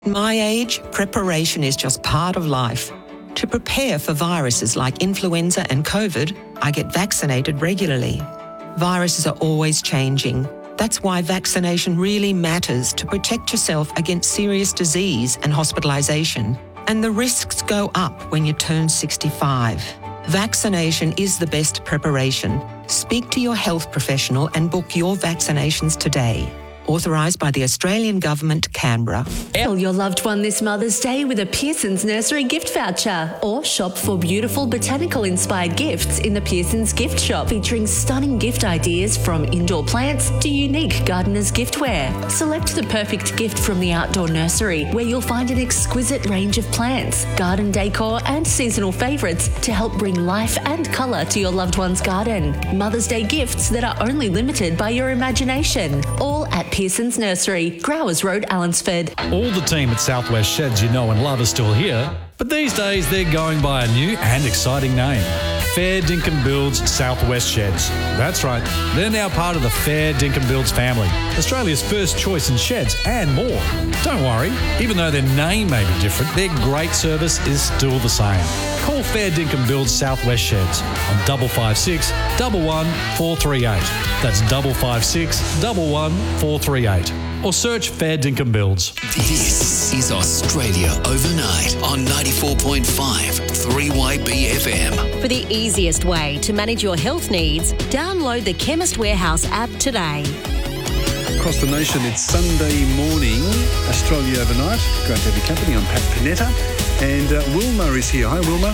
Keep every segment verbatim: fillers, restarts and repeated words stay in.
My age, preparation is just part of life. To prepare for viruses like influenza and COVID, I get vaccinated regularly. Viruses are always changing. That's why vaccination really matters to protect yourself against serious disease and hospitalisation. And the risks go up when you turn sixty-five. Vaccination is the best preparation. Speak to your health professional and book your vaccinations today. Authorised by the Australian Government, Canberra. Tell your loved one this Mother's Day with a Pearson's Nursery gift voucher, or shop for beautiful botanical-inspired gifts in the Pearson's gift shop, featuring stunning gift ideas from indoor plants to unique gardener's giftware. Select the perfect gift from the outdoor nursery, where you'll find an exquisite range of plants, garden decor and seasonal favourites to help bring life and colour to your loved one's garden. Mother's Day gifts that are only limited by your imagination. All at Pearson's Nursery, Growers Road, Allensford. All the team at Southwest Sheds you know and love are still here, but these days they're going by a new and exciting name. Fair Dinkum Builds Southwest Sheds. That's right, they're now part of the Fair Dinkum Builds family, Australia's first choice in sheds and more. Don't worry, even though their name may be different, their great service is still the same. Call Fair Dinkum Builds Southwest Sheds on double five six double one four three eight. That's double five six double one four three eight. Or search Fair Dinkum Builds. This is Australia Overnight on ninety-four point five three Y B F M. For the easiest way to manage your health needs, download the Chemist Warehouse app today. Across the nation, it's Sunday morning, Australia Overnight. Great to have your company. I'm Pat Panetta. And uh, Wilma is here. Hi, Wilma.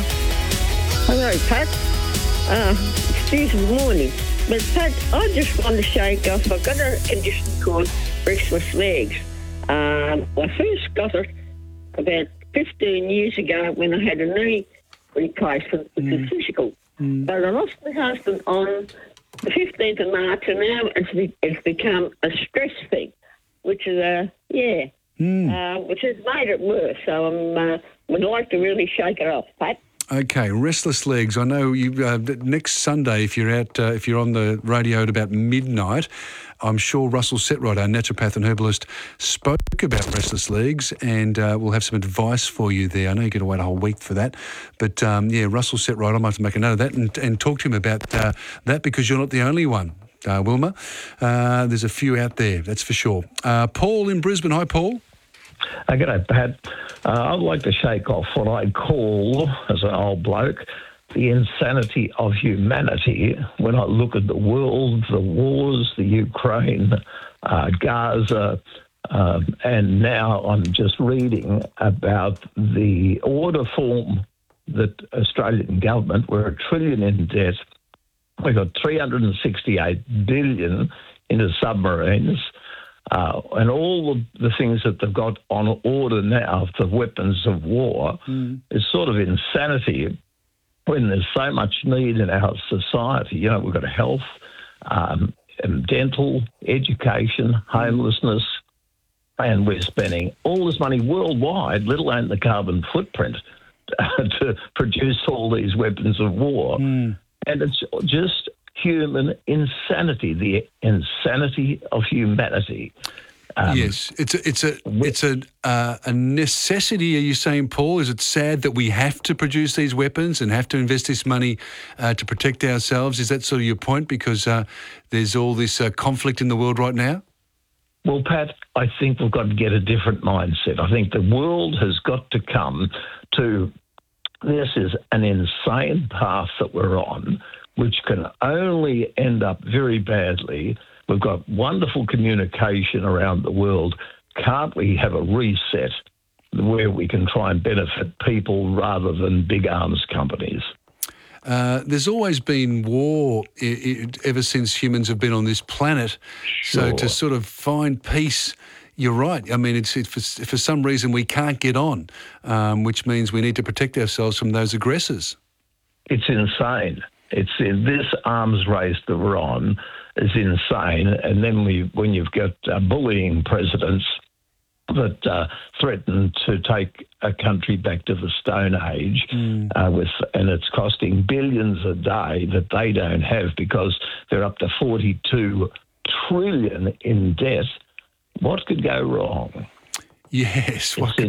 Hello, Pat. Uh, it's Tuesday morning. But, Pat, I just want to shake off. I've got a condition called restless legs. Um, I first got it about fifteen years ago when I had a knee replacement, which mm. is physical. Mm. But I lost my husband on the fifteenth of March, and now it's, be- it's become a stress thing, which is, uh, yeah, mm. uh, which has made it worse. So I uh, would like to really shake it off, Pat. Okay, restless legs. I know you. Uh, next Sunday, if you're out, uh, if you're on the radio at about midnight, I'm sure Russell Setright, our naturopath and herbalist, spoke about restless legs, and uh, we'll have some advice for you there. I know you're going to wait a whole week for that, but um, yeah, Russell Setright, I might have to make a note of that and, and talk to him about uh, that, because you're not the only one, uh, Wilma. Uh, there's a few out there, that's for sure. Uh, Paul in Brisbane. Hi, Paul. Uh, g'day, Pat. Uh, I'd like to shake off what I call, as an old bloke, the insanity of humanity when I look at the world, the wars, the Ukraine, uh, Gaza, um, and now I'm just reading about the order form that Australian government, we're a trillion in debt. We've got three hundred sixty-eight billion into submarines. Uh, and all the, the things that they've got on order now for weapons of war mm. is sort of insanity when there's so much need in our society. You know, we've got health, um, and dental, education, homelessness, and we're spending all this money worldwide, let alone the carbon footprint, to produce all these weapons of war. Mm. And it's just human insanity, the insanity of humanity. Um, yes, it's a, it's a it's a uh, a necessity. Are you saying, Paul? Is it sad that we have to produce these weapons and have to invest this money uh, to protect ourselves? Is that sort of your point? Because uh, there's all this uh, conflict in the world right now. Well, Pat, I think we've got to get a different mindset. I think the world has got to come to this is an insane path that we're on, which can only end up very badly. We've got wonderful communication around the world. Can't we have a reset where we can try and benefit people rather than big arms companies? Uh, there's always been war I- I- ever since humans have been on this planet. Sure. So to sort of find peace, you're right. I mean, it's, it's for, for some reason we can't get on, um, which means we need to protect ourselves from those aggressors. It's insane. It's in this arms race that we're on is insane. And then we, when you've got uh, bullying presidents that uh, threaten to take a country back to the Stone Age, mm. uh, with, and it's costing billions a day that they don't have because they're up to forty-two trillion in debt. What could go wrong? Yes. What It's